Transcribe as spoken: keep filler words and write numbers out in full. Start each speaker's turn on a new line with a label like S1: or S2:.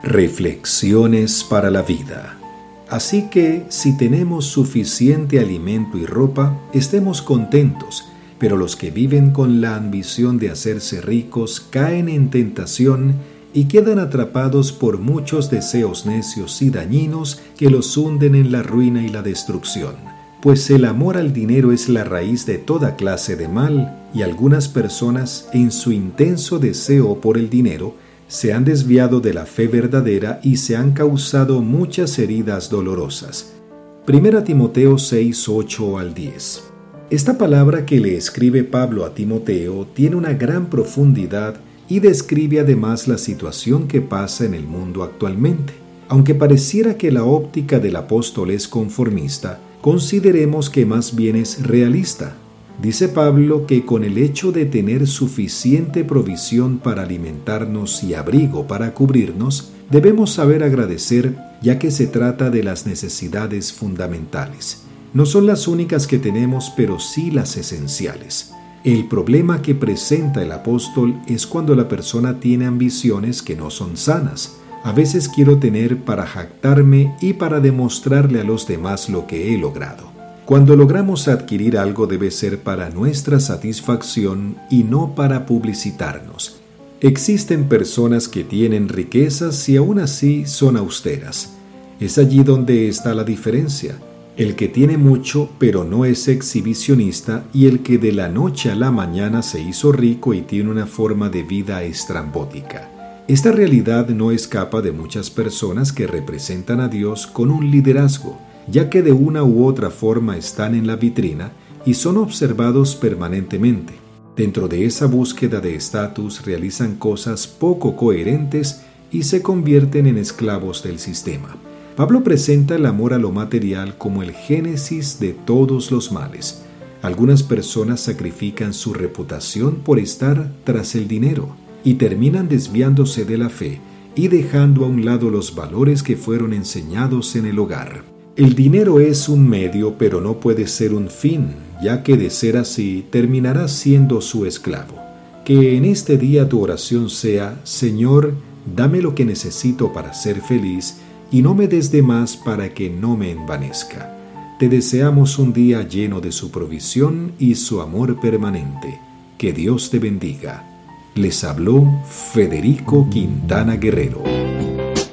S1: Reflexiones para la vida. Así que, si tenemos suficiente alimento y ropa, estemos contentos, pero los que viven con la ambición de hacerse ricos caen en tentación y quedan atrapados por muchos deseos necios y dañinos que los hunden en la ruina y la destrucción. Pues el amor al dinero es la raíz de toda clase de mal, y algunas personas, en su intenso deseo por el dinero, se han desviado de la fe verdadera y se han causado muchas heridas dolorosas. Primera Timoteo seis, ocho al diez. Esta palabra que le escribe Pablo a Timoteo tiene una gran profundidad y describe además la situación que pasa en el mundo actualmente. Aunque pareciera que la óptica del apóstol es conformista, consideremos que más bien es realista. Dice Pablo que con el hecho de tener suficiente provisión para alimentarnos y abrigo para cubrirnos, debemos saber agradecer, ya que se trata de las necesidades fundamentales. No son las únicas que tenemos, pero sí las esenciales. El problema que presenta el apóstol es cuando la persona tiene ambiciones que no son sanas. A veces quiero tener para jactarme y para demostrarle a los demás lo que he logrado. Cuando logramos adquirir algo debe ser para nuestra satisfacción y no para publicitarnos. Existen personas que tienen riquezas y aún así son austeras. Es allí donde está la diferencia. El que tiene mucho pero no es exhibicionista y el que de la noche a la mañana se hizo rico y tiene una forma de vida estrambótica. Esta realidad no escapa de muchas personas que representan a Dios con un liderazgo, ya que de una u otra forma están en la vitrina y son observados permanentemente. Dentro de esa búsqueda de estatus realizan cosas poco coherentes y se convierten en esclavos del sistema. Pablo presenta el amor a lo material como el génesis de todos los males. Algunas personas sacrifican su reputación por estar tras el dinero y terminan desviándose de la fe y dejando a un lado los valores que fueron enseñados en el hogar. El dinero es un medio, pero no puede ser un fin, ya que de ser así, terminarás siendo su esclavo. Que en este día tu oración sea: Señor, dame lo que necesito para ser feliz y no me des de más para que no me envanezca. Te deseamos un día lleno de su provisión y su amor permanente. Que Dios te bendiga. Les habló Federico Quintana Guerrero.